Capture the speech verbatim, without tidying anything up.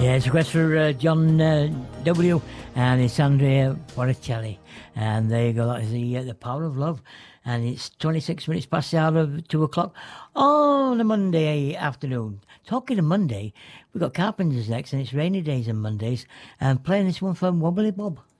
Yeah, it's a request for uh, John uh, W. and it's Andrea Botticelli. And there you go, that is the, uh, the Power of Love. And it's twenty-six minutes past the hour of two o'clock on a Monday afternoon. Talking of Monday, we've got Carpenters next, and it's rainy days on Mondays. And playing this one from Wobbly Bob.